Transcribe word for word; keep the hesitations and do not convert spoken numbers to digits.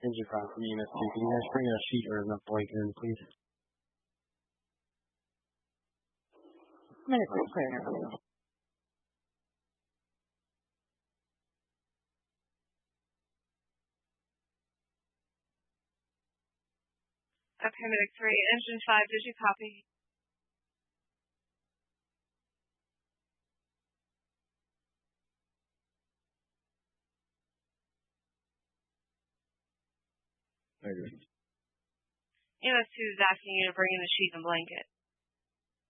Engine five for Unit two. Can you guys bring a sheet or a blanket in, please? Minute three, clear interview. Okay, Medic three, Engine five, did you copy? Negative. E M S two is asking you to bring in a sheet and blanket.